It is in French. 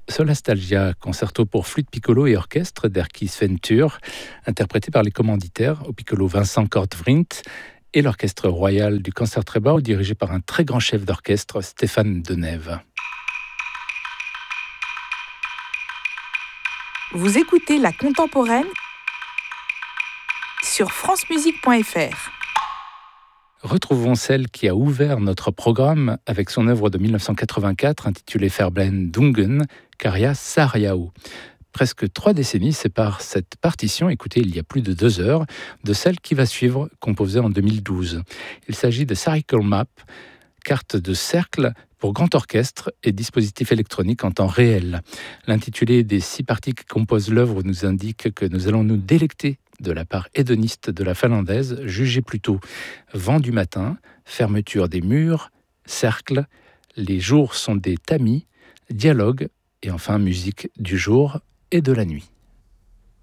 Solastalgia, concerto pour flûte piccolo et orchestre d'Erkki Sventur, interprété par les commanditaires au piccolo Vincent Kortvrint et l'orchestre royal du Concertgebouw dirigé par un très grand chef d'orchestre, Stéphane Denève. Vous écoutez La Contemporaine sur francemusique.fr. Retrouvons celle qui a ouvert notre programme avec son œuvre de 1984 intitulée Verblen Dungen, Kärja Saariaho. Presque 3 décennies séparent cette partition, écoutée il y a plus de 2 heures, de celle qui va suivre, composée en 2012. Il s'agit de Circle Map, carte de cercle pour grand orchestre et dispositif électronique en temps réel. L'intitulé des 6 parties qui composent l'œuvre nous indique que nous allons nous délecter de la part hédoniste de la finlandaise, jugée plutôt vent du matin, fermeture des murs, cercle, les jours sont des tamis, dialogue et enfin musique du jour et de la nuit.